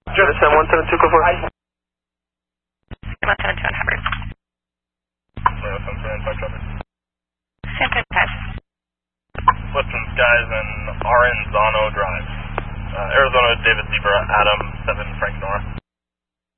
Sam 172, go for it. 172 on Hubbard. San Francisco. Western Skies and Arenzano Drive. Arizona, David Zebra, Adam 7, Frank Nora.